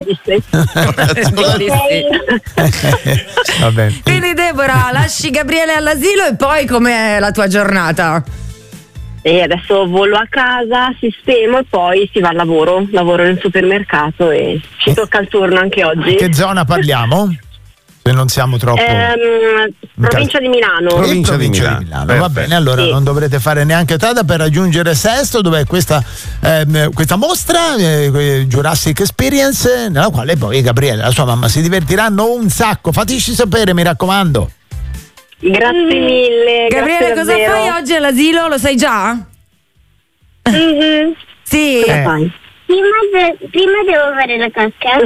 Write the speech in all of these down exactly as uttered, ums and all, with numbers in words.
sì. Va bene. Quindi Deborah, lasci Gabriele all'asilo e poi com'è la tua giornata? E adesso volo a casa, sistemo e poi si va al lavoro. Lavoro nel supermercato e ci tocca il turno anche oggi. Che zona parliamo? Se non siamo troppo. Ehm, provincia di Milano. Provincia, Provincia di di Milano. Milano. Va Perfetto. bene, allora Sì. non dovrete fare neanche strada per raggiungere Sesto, dove è questa, ehm, questa mostra, eh, Jurassic Experience, nella quale poi Gabriele e la sua mamma si divertiranno un sacco. Fateci sapere, mi raccomando. Grazie mille. Gabriele, grazie cosa davvero. fai oggi all'asilo? Lo sai già? Mhm. Sì. Eh. Fai. Prima, de- prima devo fare la cacca.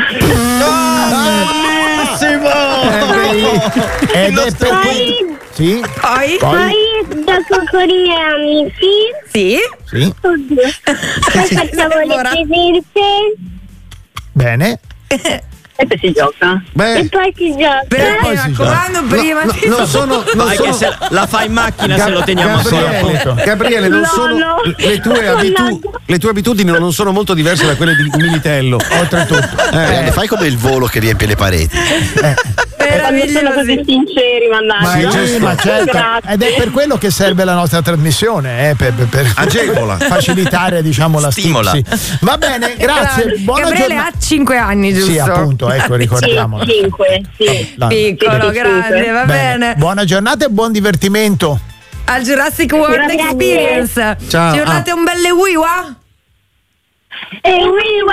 Ed è per Poi, Sì? Poi? Poi? poi gioco con i miei amici. Sì. Sì. Oddio. Poi facciamo le Ora. presenze Bene. E poi si gioca. e Beh, poi si gioca. Però poi mi si raccomando, no, prima no, di non sono, non Vai sono che se la fa in macchina se lo teniamo Gabriele, ancora. Gabriele, non No, sono no. le tue abitu- No. le tue abitudini non sono molto diverse da quelle di Militello. Oltretutto. Eh, fai come il volo che riempie le pareti. Quando sono così sinceri, Ma, mannaggia. sì, ma certo. Grazie. Ed è per quello che serve la nostra trasmissione, eh, per, per- per Agevola. facilitare, diciamo, la Stimola. stipsi. Va bene, grazie. Buona Gabriele giornata. ha cinque anni, giusto? Sì, appunto, ecco, ricordiamolo. Sì, cinque, sì. La- Piccolo, Sì, grande, va bene. Buona giornata e buon divertimento. Al Jurassic World Grazie. Experience. Ciao. Ci urlate un belle wiwa? E